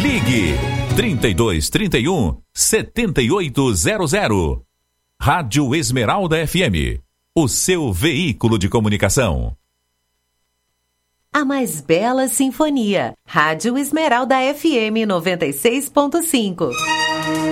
Ligue 3231 7800. Rádio Esmeralda FM, o seu veículo de comunicação. A mais bela sinfonia. Rádio Esmeralda FM 96.5.